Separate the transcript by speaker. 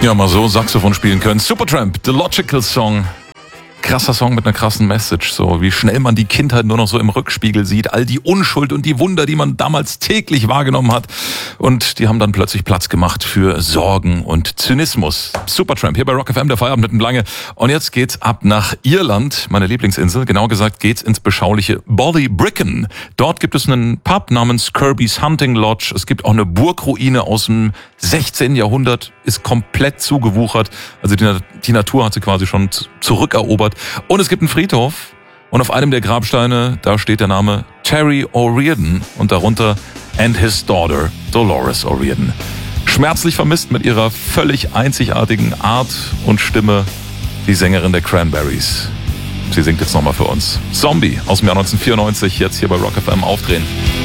Speaker 1: Ja, mal so Saxophon spielen können. Supertramp, The Logical Song. Krasser Song mit einer krassen Message, so wie schnell man die Kindheit nur noch so im Rückspiegel sieht, all die Unschuld und die Wunder, die man damals täglich wahrgenommen hat, und die haben dann plötzlich Platz gemacht für Sorgen und Zynismus. Supertramp hier bei Rock FM, der Feierabend mit dem Lange. Und jetzt geht's ab nach Irland, meine Lieblingsinsel. Genau gesagt geht's ins beschauliche Ballybricken. Dort gibt es einen Pub namens Kirby's Hunting Lodge. Es gibt auch eine Burgruine aus dem 16. Jahrhundert, ist komplett zugewuchert. Also die Natur hat sie quasi schon zurückerobert. Und es gibt einen Friedhof und auf einem der Grabsteine, da steht der Name Terry O'Riordan und darunter and his daughter Dolores O'Riordan. Schmerzlich vermisst mit ihrer völlig einzigartigen Art und Stimme die Sängerin der Cranberries. Sie singt jetzt nochmal für uns. Zombie aus dem Jahr 1994, jetzt hier bei Rock FM aufdrehen.